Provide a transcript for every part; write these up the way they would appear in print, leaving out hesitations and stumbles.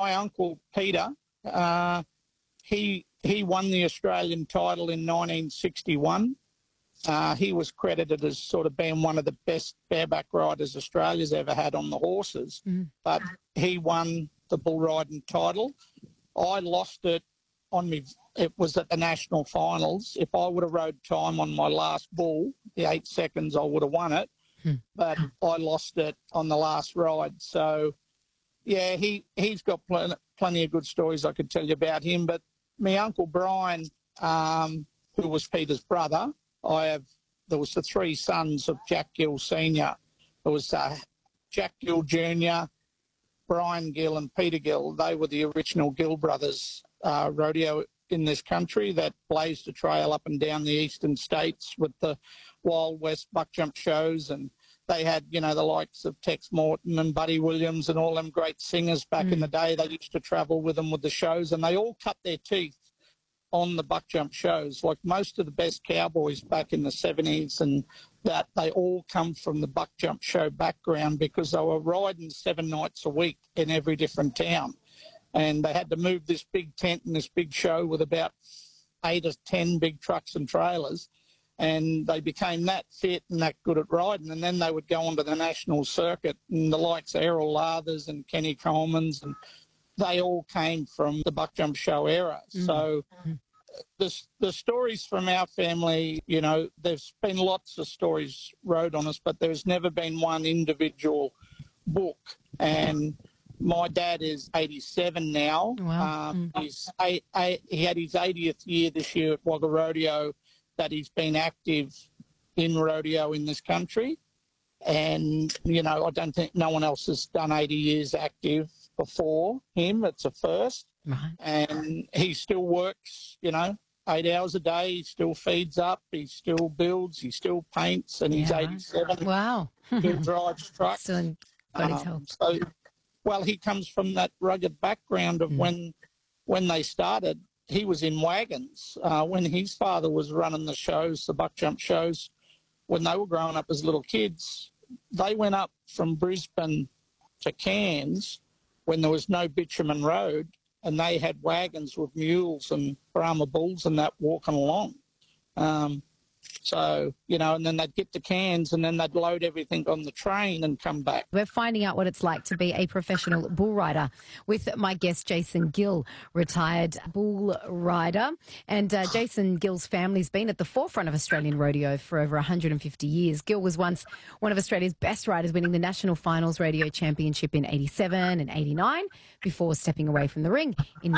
my uncle Peter, he won the Australian title in 1961. He was credited as sort of being one of the best bareback riders Australia's ever had on the horses. But he won the bull riding title. I lost it on me. It was at the national finals. If I would have rode time on my last bull, the 8 seconds, I would have won it. But I lost it on the last ride. So, yeah, he's got plenty of good stories I could tell you about him. But my Uncle Brian, who was Peter's brother, there was the 3 sons of Jack Gill Sr. There was Jack Gill Jr., Brian Gill and Peter Gill. They were the original Gill brothers rodeo in this country that blazed a trail up and down the eastern states with the Wild West buck jump shows. And they had, the likes of Tex Morton and Buddy Williams and all them great singers back in the day. They used to travel with them with the shows, and they all cut their teeth on the buck jump shows. Like most of the best cowboys back in the 70s and that, they all come from the buck jump show background because they were riding 7 nights a week in every different town. And they had to move this big tent and this big show with about 8 or 10 big trucks and trailers. And they became that fit and that good at riding. And then they would go onto the national circuit, and the likes of Errol Lathers and Kenny Coleman's, and they all came from the buck jump show era. So the stories from our family, there's been lots of stories wrote on us, but there's never been one individual book. And my dad is 87 now. Wow. He had his 80th year this year at Wagga Rodeo that he's been active in rodeo in this country. And, I don't think no one else has done 80 years active before him. It's a first. Right. And he still works, 8 hours a day. He still feeds up. He still builds. He still paints. And he's 87. Wow. He drives trucks. Still in got his health. So, well, he comes from that rugged background of when they started. He was in wagons when his father was running the shows, the buck jump shows, when they were growing up as little kids. They went up from Brisbane to Cairns when there was no bitumen road, and they had wagons with mules and Brahma bulls and that walking along. So, and then they'd get to Cairns and then they'd load everything on the train and come back. We're finding out what it's like to be a professional bull rider with my guest, Jason Gill, retired bull rider. And Jason Gill's family's been at the forefront of Australian rodeo for over 150 years. Gill was once one of Australia's best riders, winning the National Finals Rodeo Championship in 87 and 89 before stepping away from the ring in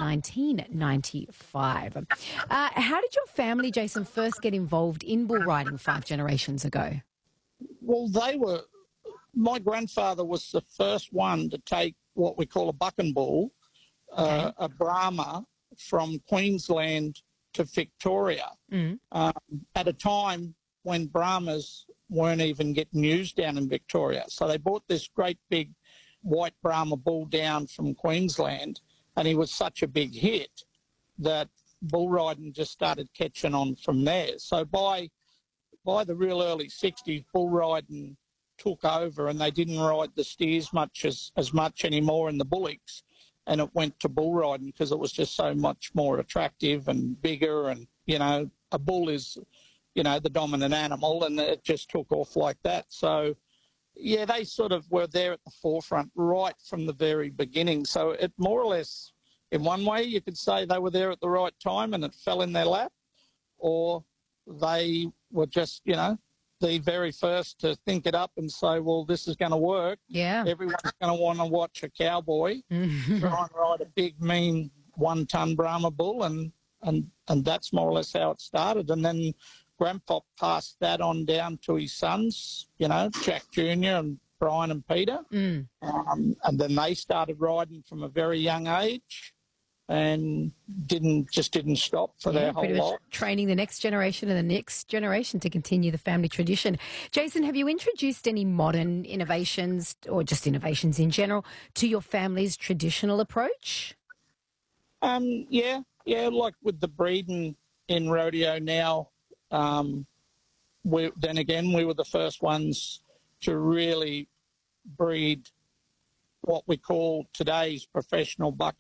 1995. How did your family, Jason, first get involved in bull riding 5 generations ago? Well, my grandfather was the first one to take what we call a bucking bull, a Brahma, from Queensland to Victoria at a time when Brahmas weren't even getting used down in Victoria. So they brought this great big white Brahma bull down from Queensland, and he was such a big hit that bull riding just started catching on from there. So by the real early 60s, bull riding took over, and they didn't ride the steers as much anymore in the bullocks, and it went to bull riding because it was just so much more attractive and bigger. And, a bull is, the dominant animal, and it just took off like that. So, yeah, they sort of were there at the forefront right from the very beginning. So it more or less, in one way, you could say they were there at the right time and it fell in their lap, or they were just, the very first to think it up and say, well, this is going to work. Yeah. Everyone's going to want to watch a cowboy try and ride a big, mean 1-ton Brahma bull, and that's more or less how it started. And then Grandpa passed that on down to his sons, Jack Jr. and Brian and Peter. And then they started riding from a very young age and didn't stop for their whole life. Training the next generation and the next generation to continue the family tradition. Jason, have you introduced any modern innovations, or just innovations in general, to your family's traditional approach? Yeah, like with the breeding in rodeo now, we were the first ones to really breed what we call today's professional buck